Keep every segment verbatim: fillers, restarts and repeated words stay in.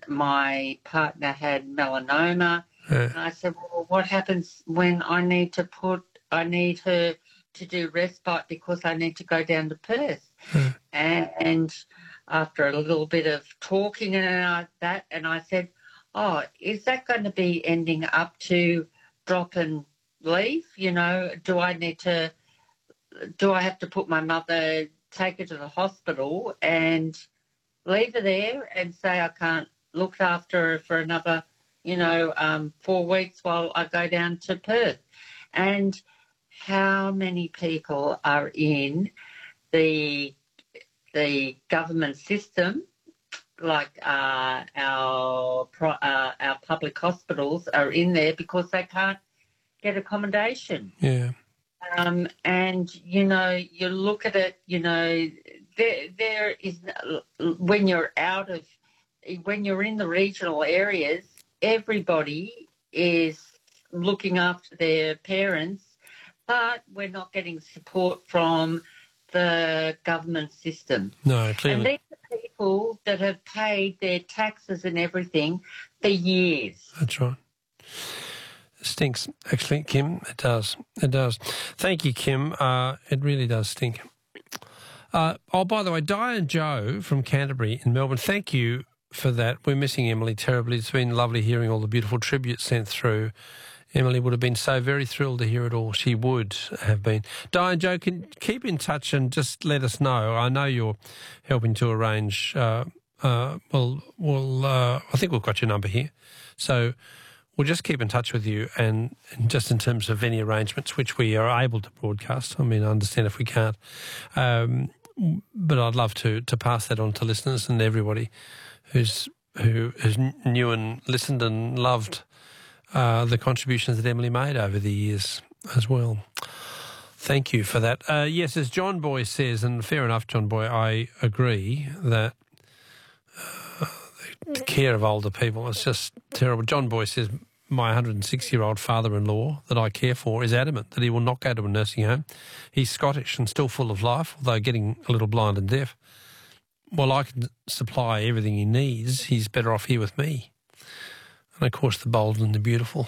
my partner had melanoma. Yeah. And I said, well, what happens when I need to put, I need her to do respite because I need to go down to Perth. Yeah. And, and after a little bit of talking and uh, that, and I said, oh, is that going to be ending up to drop and leave? You know, do I need to, do I have to put my mother, take her to the hospital and leave her there and say I can't look after her for another, you know, um, four weeks while I go down to Perth? And how many people are in the the government system, like uh, our pro, uh, our public hospitals are in there because they can't get accommodation. Yeah. Um, and, you know, you look at it, you know, there there is, when you're out of, when you're in the regional areas, everybody is looking after their parents, but we're not getting support from the government system. No, clearly. And these are people that have paid their taxes and everything for years. That's right. It stinks, actually, Kim. It does. It does. Thank you, Kim. Uh, it really does stink. Uh, oh, by the way, Di and Joe from Canterbury in Melbourne, thank you for that. We're missing Emily terribly. It's been lovely hearing all the beautiful tributes sent through. Emily would have been so very thrilled to hear it all. She would have been. Di and Joe, can keep in touch and just let us know. I know you're helping to arrange. Uh, uh, well, well, uh, I think we've got your number here, so we'll just keep in touch with you. And, and just in terms of any arrangements which we are able to broadcast, I mean, I understand if we can't, um, but I'd love to to pass that on to listeners and everybody who's who has knew and listened and loved Uh, the contributions that Emily made over the years as well. Thank you for that. Uh, yes, as John Boy says, and fair enough, John Boy, I agree that uh, the care of older people is just terrible. John Boy says, my one hundred six-year-old father-in-law that I care for is adamant that he will not go to a nursing home. He's Scottish and still full of life, although getting a little blind and deaf. While I can supply everything he needs, he's better off here with me. And, of course, the bold and the beautiful.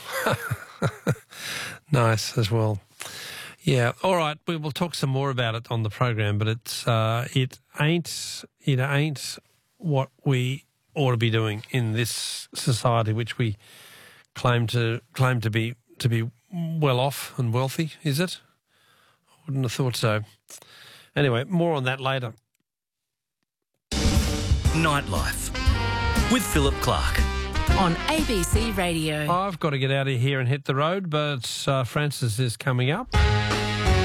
Nice as well. Yeah, all right, we will talk some more about it on the program, but it's uh, it ain't it ain't what we ought to be doing in this society, which we claim to claim to be to be well off and wealthy, is it? I wouldn't have thought so. Anyway, more on that later. Nightlife with Philip Clark. On A B C Radio. I've got to get out of here and hit the road, but uh, Francis is coming up.